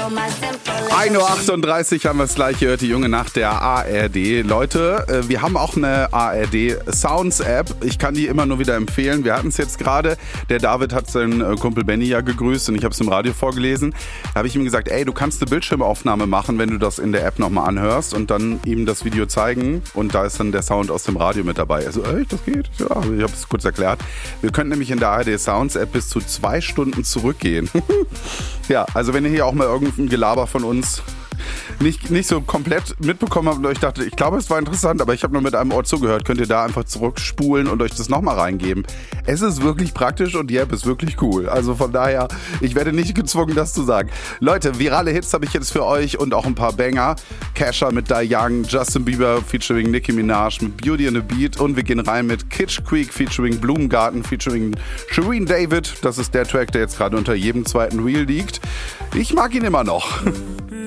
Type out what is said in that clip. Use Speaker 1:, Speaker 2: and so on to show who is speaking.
Speaker 1: 1:38 Uhr haben wir es gleich gehört, die junge Nacht der ARD. Leute, wir haben auch eine ARD Sounds App. Ich kann die immer nur wieder empfehlen. Wir hatten es jetzt gerade. Der David hat seinen Kumpel Benny ja gegrüßt und ich habe es im Radio vorgelesen. Da habe ich ihm gesagt, ey, du kannst eine Bildschirmaufnahme machen, wenn du das in der App nochmal anhörst und dann ihm das Video zeigen. Und da ist dann der Sound aus dem Radio mit dabei. Also, echt, das geht? Ja, ich habe es kurz erklärt. Wir können nämlich in der ARD Sounds App bis zu 2 Stunden zurückgehen. Ja, also wenn ihr hier auch mal irgendein Gelaber von uns nicht so komplett mitbekommen habt und euch dachte, ich glaube, es war interessant, aber ich habe nur mit einem Ohr zugehört, könnt ihr da einfach zurückspulen und euch das nochmal reingeben. Es ist wirklich praktisch und die App ist wirklich cool. Also von daher, ich werde nicht gezwungen, das zu sagen. Leute, virale Hits habe ich jetzt für euch und auch ein paar Banger. Kesha mit Die Young, Justin Bieber featuring Nicki Minaj mit Beauty and the Beat und wir gehen rein mit Kitsch Creek featuring Blumengarten featuring Shireen David. Das ist der Track, der jetzt gerade unter jedem zweiten Reel liegt. Ich mag ihn immer noch.